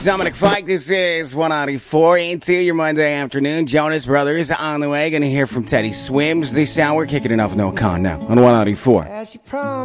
Dominic Fike. This is 194 into your Monday afternoon. Jonas Brothers on the way. Going to hear from Teddy Swims this hour. Kicking it off with Noah Khan now on 194.